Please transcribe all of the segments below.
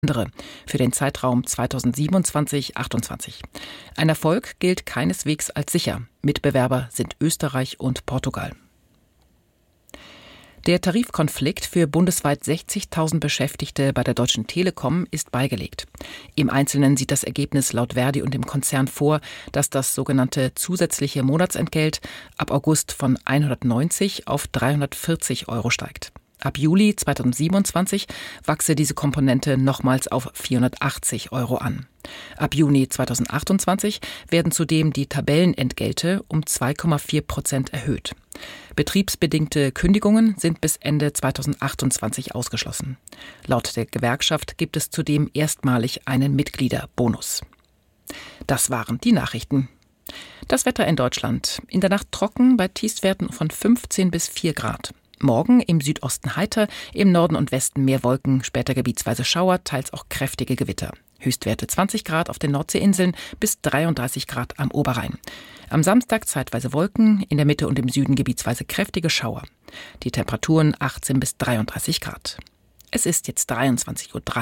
für den Zeitraum 2027-28. Ein Erfolg gilt keineswegs als sicher. Mitbewerber sind Österreich und Portugal. Der Tarifkonflikt für bundesweit 60.000 Beschäftigte bei der Deutschen Telekom ist beigelegt. Im Einzelnen sieht das Ergebnis laut Verdi und dem Konzern vor, dass das sogenannte zusätzliche Monatsentgelt ab August von 190 auf 340 € steigt. Ab Juli 2027 wachse diese Komponente nochmals auf 480 € an. Ab Juni 2028 werden zudem die Tabellenentgelte um 2,4% erhöht. Betriebsbedingte Kündigungen sind bis Ende 2028 ausgeschlossen. Laut der Gewerkschaft gibt es zudem erstmalig einen Mitgliederbonus. Das waren die Nachrichten. Das Wetter in Deutschland. In der Nacht trocken bei Tiefstwerten von 15 bis 4 Grad. Morgen im Südosten heiter, im Norden und Westen mehr Wolken, später gebietsweise Schauer, teils auch kräftige Gewitter. Höchstwerte 20 Grad auf den Nordseeinseln bis 33 Grad am Oberrhein. Am Samstag zeitweise Wolken, in der Mitte und im Süden gebietsweise kräftige Schauer. Die Temperaturen 18 bis 33 Grad. Es ist jetzt 23:03 Uhr.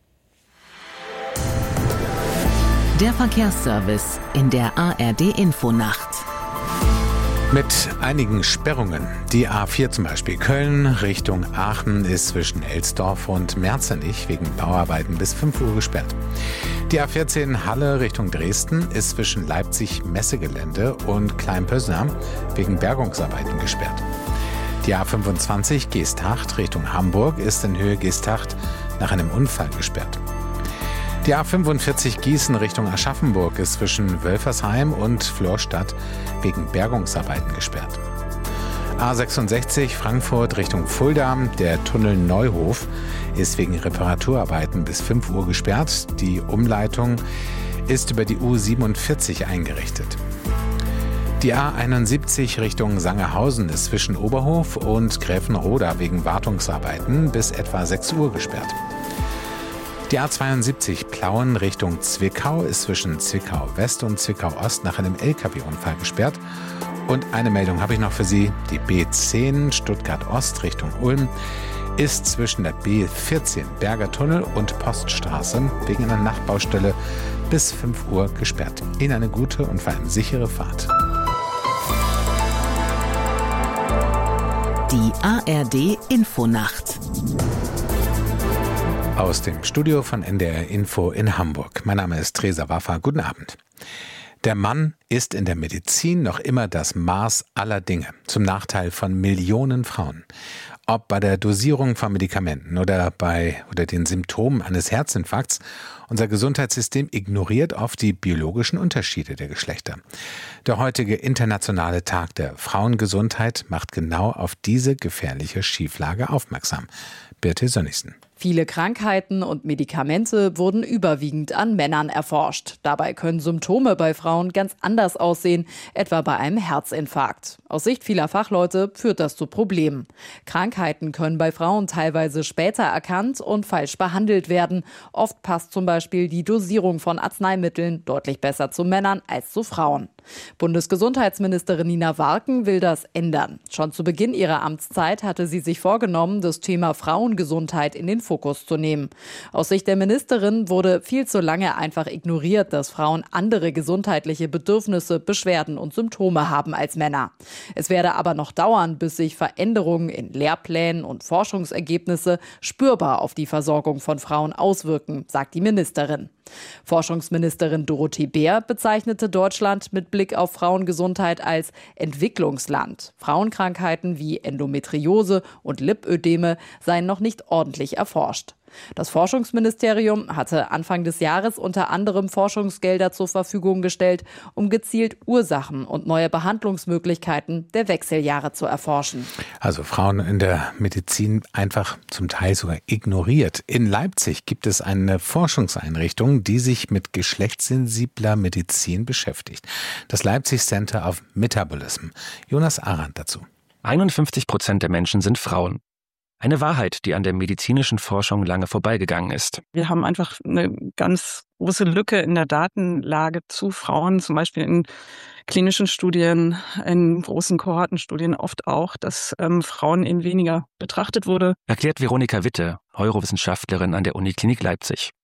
Der Verkehrsservice in der ARD-Infonacht. Mit einigen Sperrungen. Die A4 zum Beispiel Köln Richtung Aachen ist zwischen Elsdorf und Merzenich wegen Bauarbeiten bis 5 Uhr gesperrt. Die A14 Halle Richtung Dresden ist zwischen Leipzig-Messegelände und Kleinpösner wegen Bergungsarbeiten gesperrt. Die A25 Geesthacht Richtung Hamburg ist in Höhe Geesthacht nach einem Unfall gesperrt. Die A45 Gießen Richtung Aschaffenburg ist zwischen Wölfersheim und Florstadt wegen Bergungsarbeiten gesperrt. A66 Frankfurt Richtung Fulda, der Tunnel Neuhof ist wegen Reparaturarbeiten bis 5 Uhr gesperrt. Die Umleitung ist über die U47 eingerichtet. Die A71 Richtung Sangerhausen ist zwischen Oberhof und Gräfenroda wegen Wartungsarbeiten bis etwa 6 Uhr gesperrt. Die A72 Plauen Richtung Zwickau ist zwischen Zwickau West und Zwickau Ost nach einem LKW-Unfall gesperrt. Und eine Meldung habe ich noch für Sie. Die B10 Stuttgart Ost Richtung Ulm ist zwischen der B14 Berger Tunnel und Poststraße wegen einer Nachbaustelle bis 5 Uhr gesperrt. Ihnen eine gute und vor allem sichere Fahrt. Die ARD-Infonacht. Aus dem Studio von NDR Info in Hamburg. Mein Name ist Theresa Waffa. Guten Abend. Der Mann ist in der Medizin noch immer das Maß aller Dinge, zum Nachteil von Millionen Frauen. Ob bei der Dosierung von Medikamenten oder den Symptomen eines Herzinfarkts, unser Gesundheitssystem ignoriert oft die biologischen Unterschiede der Geschlechter. Der heutige internationale Tag der Frauengesundheit macht genau auf diese gefährliche Schieflage aufmerksam. Birte Sönnigsen. Viele Krankheiten und Medikamente wurden überwiegend an Männern erforscht. Dabei können Symptome bei Frauen ganz anders aussehen, etwa bei einem Herzinfarkt. Aus Sicht vieler Fachleute führt das zu Problemen. Krankheiten können bei Frauen teilweise später erkannt und falsch behandelt werden. Oft passt zum Beispiel die Dosierung von Arzneimitteln deutlich besser zu Männern als zu Frauen. Bundesgesundheitsministerin Nina Warken will das ändern. Schon zu Beginn ihrer Amtszeit hatte sie sich vorgenommen, das Thema Frauengesundheit in den Fokus zu nehmen. Aus Sicht der Ministerin wurde viel zu lange einfach ignoriert, dass Frauen andere gesundheitliche Bedürfnisse, Beschwerden und Symptome haben als Männer. Es werde aber noch dauern, bis sich Veränderungen in Lehrplänen und Forschungsergebnisse spürbar auf die Versorgung von Frauen auswirken, sagt die Ministerin. Forschungsministerin Dorothee Bär bezeichnete Deutschland mit Blick auf Frauengesundheit als Entwicklungsland. Frauenkrankheiten wie Endometriose und Lipödeme seien noch nicht ordentlich erforscht. Das Forschungsministerium hatte Anfang des Jahres unter anderem Forschungsgelder zur Verfügung gestellt, um gezielt Ursachen und neue Behandlungsmöglichkeiten der Wechseljahre zu erforschen. Also Frauen in der Medizin einfach zum Teil sogar ignoriert. In Leipzig gibt es eine Forschungseinrichtung, die sich mit geschlechtssensibler Medizin beschäftigt. Das Leipzig Center of Metabolism. Jonas Arendt dazu. 51% der Menschen sind Frauen. Eine Wahrheit, die an der medizinischen Forschung lange vorbeigegangen ist. Wir haben einfach eine ganz große Lücke in der Datenlage zu Frauen, zum Beispiel in klinischen Studien, in großen Kohortenstudien oft auch, dass Frauen eben weniger betrachtet wurde. Erklärt Veronika Witte, Neurowissenschaftlerin an der Uniklinik Leipzig.